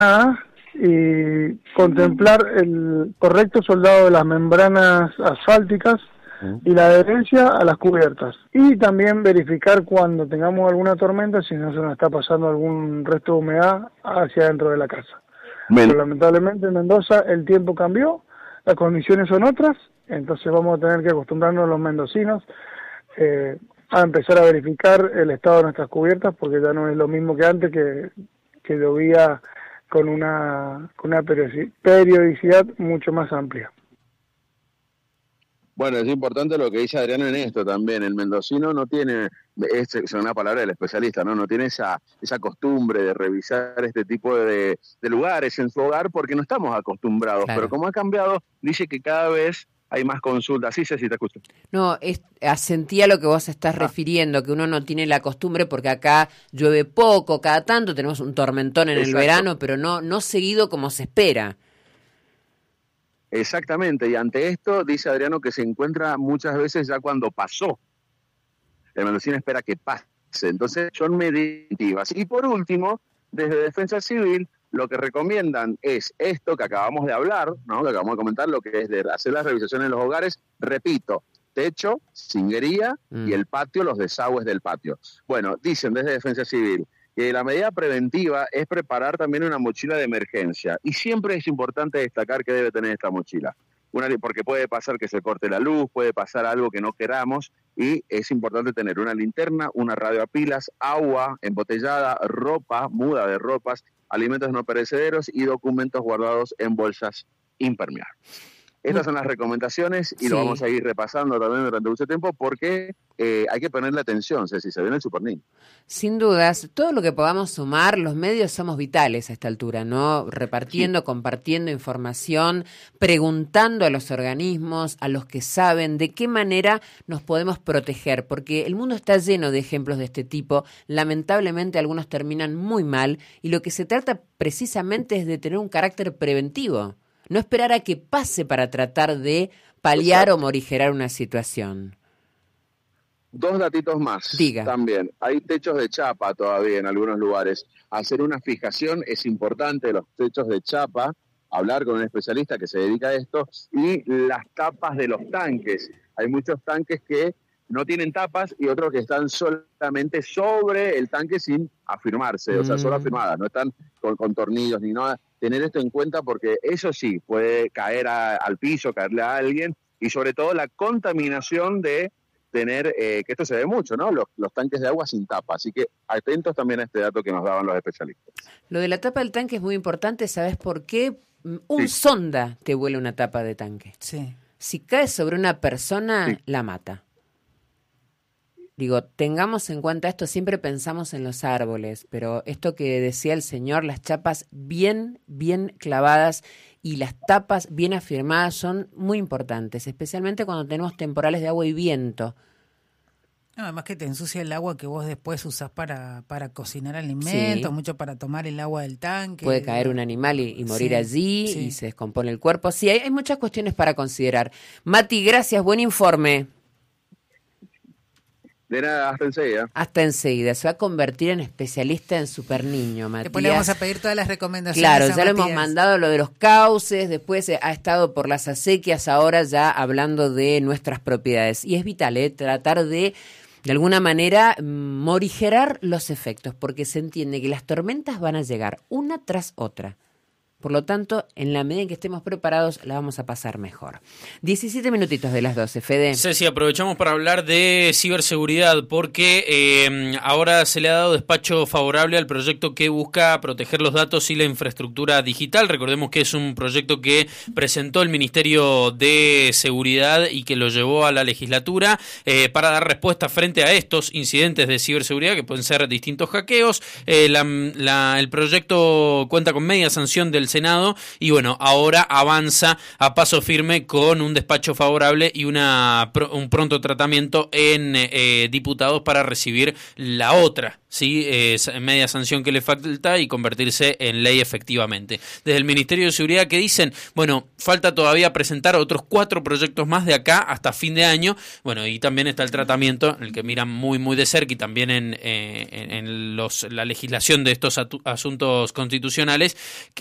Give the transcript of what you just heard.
y contemplar el correcto soldado de las membranas asfálticas y la adherencia a las cubiertas. Y también verificar cuando tengamos alguna tormenta si no se nos está pasando algún resto de humedad hacia dentro de la casa. Pero lamentablemente en Mendoza el tiempo cambió, las condiciones son otras, entonces vamos a tener que acostumbrarnos los mendocinos a empezar a verificar el estado de nuestras cubiertas, porque ya no es lo mismo que antes, que llovía con una periodicidad mucho más amplia. Bueno, es importante lo que dice Adriano en esto también. El mendocino no tiene, es una palabra del especialista, no tiene esa costumbre de revisar este tipo de lugares en su hogar porque no estamos acostumbrados. Claro. Pero como ha cambiado, dice que cada vez hay más consultas. Sí, Ceci, te escucho. No, asentía lo que vos estás refiriendo, que uno no tiene la costumbre porque acá llueve poco, cada tanto tenemos un tormentón en el verano, pero no seguido como se espera. Exactamente, y ante esto dice Adriano que se encuentra muchas veces ya cuando pasó. El mendocino espera que pase, entonces son medidas. Y por último, desde Defensa Civil, lo que recomiendan es esto que acabamos de hablar, ¿no? Que acabamos de comentar, lo que es de hacer las revisaciones en los hogares, repito, techo, cinguería y el patio, los desagües del patio. Bueno, dicen desde Defensa Civil que la medida preventiva es preparar también una mochila de emergencia. Y siempre es importante destacar que debe tener esta mochila. Porque puede pasar que se corte la luz, puede pasar algo que no queramos, y es importante tener una linterna, una radio a pilas, agua embotellada, ropa, muda de ropas, alimentos no perecederos y documentos guardados en bolsas impermeables. Estas son las recomendaciones y lo vamos a ir repasando también durante mucho tiempo porque hay que ponerle atención, Ceci, se viene el Super Niño. Sin dudas, todo lo que podamos sumar, los medios somos vitales a esta altura, ¿no? Repartiendo, compartiendo información, preguntando a los organismos, a los que saben de qué manera nos podemos proteger, porque el mundo está lleno de ejemplos de este tipo, lamentablemente algunos terminan muy mal y lo que se trata precisamente es de tener un carácter preventivo. No esperar a que pase para tratar de paliar o morigerar una situación. Dos datitos más. Diga. También. Hay techos de chapa todavía en algunos lugares. Hacer una fijación es importante de los techos de chapa, hablar con un especialista que se dedica a esto, y las tapas de los tanques. Hay muchos tanques que no tienen tapas y otros que están solamente sobre el tanque sin afirmarse, o sea, solo afirmadas, no están con tornillos ni nada. Tener esto en cuenta porque eso sí puede caer al piso, caerle a alguien, y sobre todo la contaminación de tener, que esto se ve mucho, ¿no? Los tanques de agua sin tapa. Así que atentos también a este dato que nos daban los especialistas. Lo de la tapa del tanque es muy importante, ¿sabes por qué? Un sonda te vuela una tapa de tanque. Sí. Si cae sobre una persona, la mata. Digo, tengamos en cuenta esto, siempre pensamos en los árboles, pero esto que decía el señor, las chapas bien clavadas y las tapas bien afirmadas son muy importantes, especialmente cuando tenemos temporales de agua y viento. No, además que te ensucia el agua que vos después usás para cocinar alimentos, mucho para tomar el agua del tanque. Puede caer un animal y morir allí y se descompone el cuerpo. Sí, hay muchas cuestiones para considerar. Mati, gracias, buen informe. De nada, hasta enseguida. Hasta enseguida. Se va a convertir en especialista en Super Niño, Matías. Después le vamos a pedir todas las recomendaciones. Claro, ya lo hemos mandado lo de los cauces, después ha estado por las acequias, ahora ya hablando de nuestras propiedades. Y es vital, tratar de alguna manera, morigerar los efectos, porque se entiende que las tormentas van a llegar una tras otra. Por lo tanto, en la medida en que estemos preparados, la vamos a pasar mejor. 17 minutitos de las 12, Fede. Ceci, aprovechamos para hablar de ciberseguridad, porque ahora se le ha dado despacho favorable al proyecto que busca proteger los datos y la infraestructura digital. Recordemos que es un proyecto que presentó el Ministerio de Seguridad y que lo llevó a la legislatura para dar respuesta frente a estos incidentes de ciberseguridad, que pueden ser distintos hackeos. El proyecto cuenta con media sanción del Senado y bueno, ahora avanza a paso firme con un despacho favorable y un pronto tratamiento en diputados para recibir la otra, ¿sí? Media sanción que le falta y convertirse en ley efectivamente. Desde el Ministerio de Seguridad, ¿qué dicen? Bueno, falta todavía presentar otros 4 proyectos más de acá hasta fin de año. Bueno, y también está el tratamiento, en el que miran muy muy de cerca, y también en la legislación de estos asuntos constitucionales,